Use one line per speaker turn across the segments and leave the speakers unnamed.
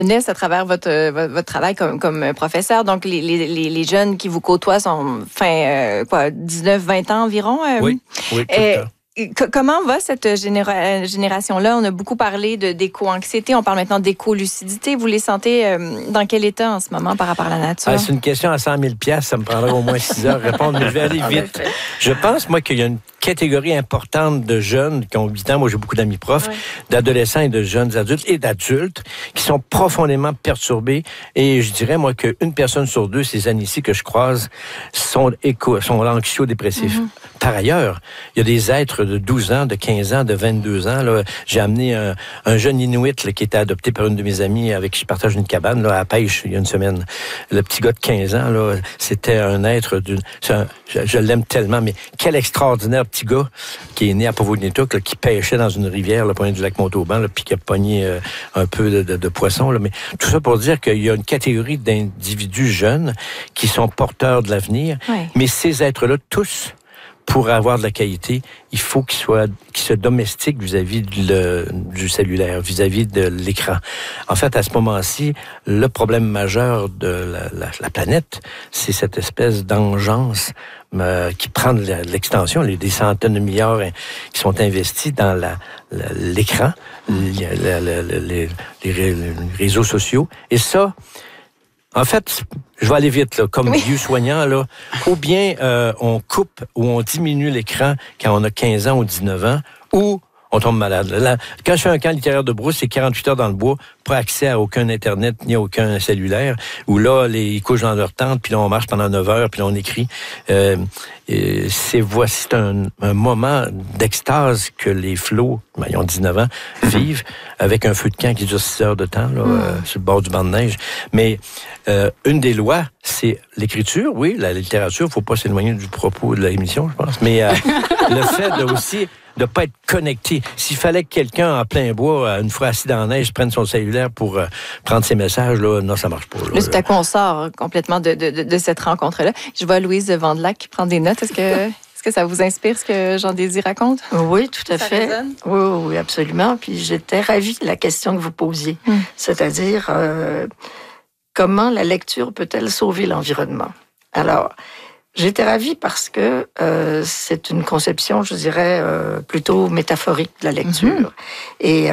jeunesse à travers votre travail comme professeur. Donc, les jeunes qui vous côtoient sont 19-20 ans environ.
Oui, tout le temps.
Comment va cette génération-là? On a beaucoup parlé d'éco-anxiété, on parle maintenant d'éco-lucidité. Vous les sentez dans quel état en ce moment par rapport à la nature?
C'est une question à 100 000 $, ça me prendrait au moins 6 heures à répondre, mais je vais aller vite. Je pense, moi, qu'il y a une catégorie importante de jeunes qui ont 8 ans, moi j'ai beaucoup d'amis profs, d'adolescents et de jeunes adultes et d'adultes qui sont profondément perturbés. Et je dirais, moi, qu'une personne sur deux, ces années-ci que je croise, sont anxio-dépressifs. Par ailleurs, il y a des êtres de 12 ans, de 15 ans, de 22 ans. Là. J'ai amené un jeune Inuit là, qui était adopté par une de mes amies avec qui je partage une cabane là, à pêche il y a une semaine. Le petit gars de 15 ans, là, c'était un être je l'aime tellement, mais quel extraordinaire petit gars qui est né à Pauvonituk, qui pêchait dans une rivière, le point du lac Montauban, là, puis qui a pogné un peu de poissons. Là. Mais tout ça pour dire qu'il y a une catégorie d'individus jeunes qui sont porteurs de l'avenir. Oui. Mais ces êtres-là, tous, pour avoir de la qualité, il faut qu'ils se domestiquent vis-à-vis du cellulaire, vis-à-vis de l'écran. En fait, à ce moment-ci, le problème majeur de la planète, c'est cette espèce d'engeance qui prend de l'extension, des centaines de milliards qui sont investis dans l'écran, les réseaux sociaux. Et ça, en fait, je vais aller vite, là, comme vieux soignant, là. Ou bien on coupe ou on diminue l'écran quand on a 15 ans ou 19 ans, ou on tombe malade. Là, quand je fais un camp littéraire de brousse, c'est 48 heures dans le bois, pas accès à aucun Internet ni à aucun cellulaire, où là, ils couchent dans leur tente, puis là, on marche pendant 9 heures, puis là, on écrit. Voici un moment d'extase que les flots, ils ont 19 ans, vivent avec un feu de camp qui dure 6 heures de temps, là, sur le bord du banc de neige. Mais une des lois, c'est l'écriture, oui, la littérature, faut pas s'éloigner du propos de l'émission, je pense, mais le fait aussi de pas être connecté. S'il fallait que quelqu'un en plein bois, une fois assis dans la neige, prenne son cellulaire pour prendre ses messages, là, non, ça marche pas.
Là, tout à coup, on sort complètement de cette rencontre-là. Je vois Louise Vandelac qui prend des notes. Est-ce que ça vous inspire, ce que Jean-Désir raconte?
Oui, tout à fait. Résonne? Oui, absolument. Puis j'étais ravie de la question que vous posiez. C'est-à-dire, comment la lecture peut-elle sauver l'environnement? Alors, j'étais ravie parce que c'est une conception, je dirais, plutôt métaphorique de la lecture. Et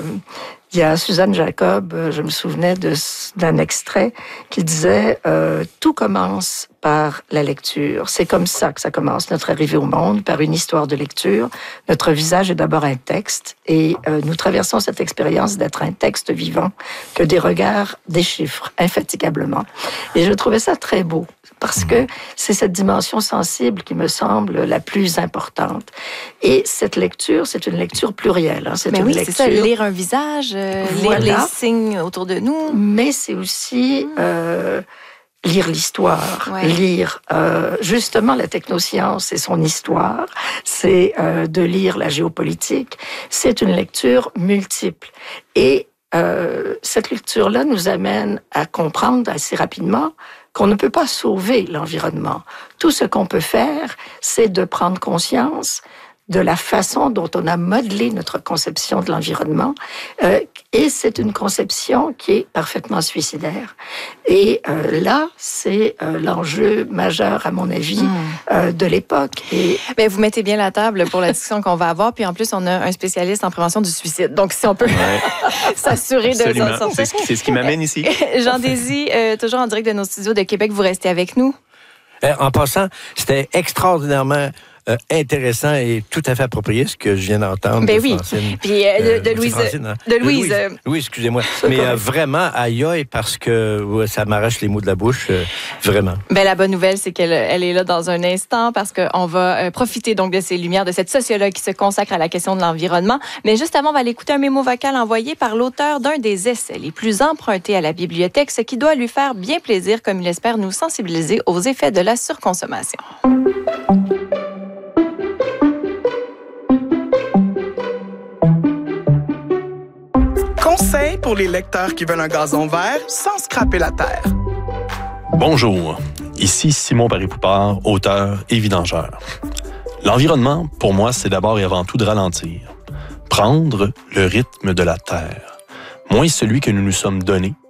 il y a Suzanne Jacob, je me souvenais d'un extrait qui disait « Tout commence par la lecture. C'est comme ça que ça commence, notre arrivée au monde, par une histoire de lecture. Notre visage est d'abord un texte et nous traversons cette expérience d'être un texte vivant que des regards déchiffrent infatigablement. » Et je trouvais ça très beau parce que c'est cette dimension sensible qui me semble la plus importante. Et cette lecture, c'est une lecture plurielle. Hein. C'est
lecture... c'est ça, lire un visage, lire les signes autour de nous.
Mais c'est aussi... lire l'histoire, lire justement la technoscience et son histoire, c'est de lire la géopolitique. C'est une lecture multiple. Et cette lecture-là nous amène à comprendre assez rapidement qu'on ne peut pas sauver l'environnement. Tout ce qu'on peut faire, c'est de prendre conscience de la façon dont on a modelé notre conception de l'environnement. Et c'est une conception qui est parfaitement suicidaire. Et là, c'est l'enjeu majeur, à mon avis, de l'époque.
Mais vous mettez bien la table pour la discussion qu'on va avoir. Puis en plus, on a un spécialiste en prévention du suicide. Donc, si on peut s'assurer de s'en sortir.
C'est ce qui m'amène ici.
Jean-Désir, toujours en direct de nos studios de Québec, vous restez avec nous.
En passant, c'était extraordinairement intéressant et tout à fait approprié ce que je viens d'entendre.
Ben oui. Puis de Louise.
Oui, excusez-moi. Mais vraiment, aïe, parce que ça m'arrache les mots de la bouche, vraiment.
Ben, la bonne nouvelle, c'est qu'elle est là dans un instant parce qu'on va profiter donc de ces lumières, de cette sociologue qui se consacre à la question de l'environnement. Mais juste avant, on va aller écouter un mémo vocal envoyé par l'auteur d'un des essais les plus empruntés à la bibliothèque, ce qui doit lui faire bien plaisir, comme il espère nous sensibiliser aux effets de la surconsommation.
Conseil pour les lecteurs qui veulent un gazon vert sans scraper la terre.
Bonjour, ici Simon Paris-Poupard, auteur et vidangeur. L'environnement, pour moi, c'est d'abord et avant tout de ralentir. Prendre le rythme de la terre. moins celui que nous nous sommes donné,